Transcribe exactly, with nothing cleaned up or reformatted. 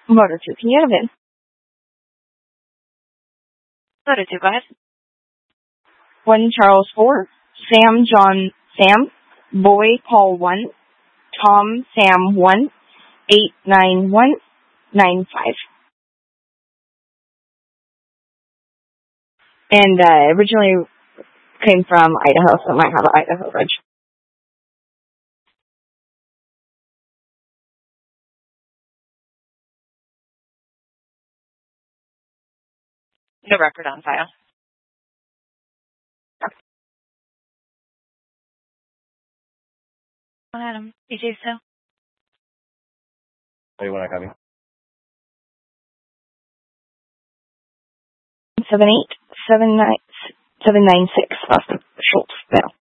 Motor two, can you get a V I N? Motor two, go ahead. one Charles four, Sam John Sam, Boy Paul one, Tom Sam one, eight nine one nine five. And uh, originally came from Idaho, so it might have an Idaho reg. No record on file. Adam, D J so. What do you want to copy? Seven eight seven nine seven nine six. Schultz. No.